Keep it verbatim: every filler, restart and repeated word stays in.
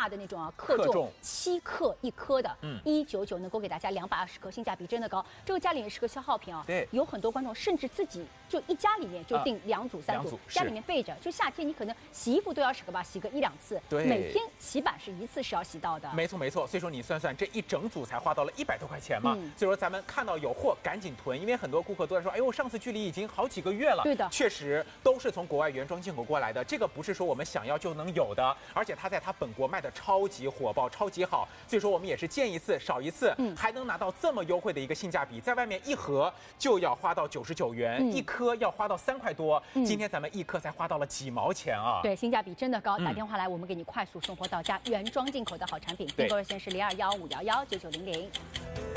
大的那种啊，克重七克一颗的，嗯，一九九能够给大家两百二十克，性价比真的高。这个家里面是个消耗品啊， 对， 有很多观众甚至自己就一家里面就订两组、三组，家里面备着。就夏天你可能洗衣服都要洗个吧，洗个一两次， 对， 每天洗版是一次是要洗到的。 没错没错，所以说你算算，这一整组才花到了一百多块钱嘛。嗯、所以说咱们看到有货赶紧囤，因为很多顾客都在说，哎呦，上次距离已经好几个月了。 对的， 确实都是从国外原装进口过来的，这个不是说我们想要就能有的，而且它在它本国卖的超级火爆，超级好。所以说我们也是见一次少一次，嗯，还能拿到这么优惠的一个性价比，在外面一盒就要花到九十九元，嗯、一颗要花到三块多，嗯、今天咱们一颗才花到了几毛钱啊！ 对，性价比真的高。打电话来，我们给你快速送货到家，原装进口的好产品。订购热线是零二幺五幺幺九九零零。